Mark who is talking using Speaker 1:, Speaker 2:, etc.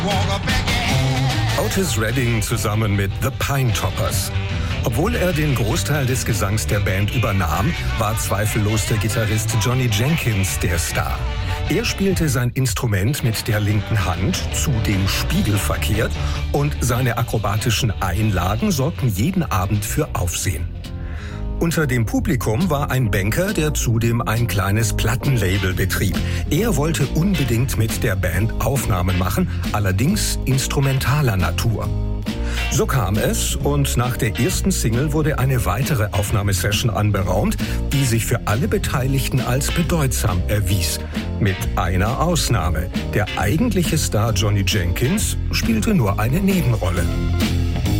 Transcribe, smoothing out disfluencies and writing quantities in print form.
Speaker 1: Otis Redding zusammen mit The Pinetoppers. Obwohl er den Großteil des Gesangs der Band übernahm, war zweifellos der Gitarrist Johnny Jenkins der Star. Er spielte sein Instrument mit der linken Hand, zudem spiegelverkehrt, und seine akrobatischen Einlagen sorgten jeden Abend für Aufsehen. Unter dem Publikum war ein Banker, der zudem ein kleines Plattenlabel betrieb. Er wollte unbedingt mit der Band Aufnahmen machen, allerdings instrumentaler Natur. So kam es, und nach der ersten Single wurde eine weitere Aufnahmesession anberaumt, die sich für alle Beteiligten als bedeutsam erwies. Mit einer Ausnahme: der eigentliche Star Johnny Jenkins spielte nur eine Nebenrolle.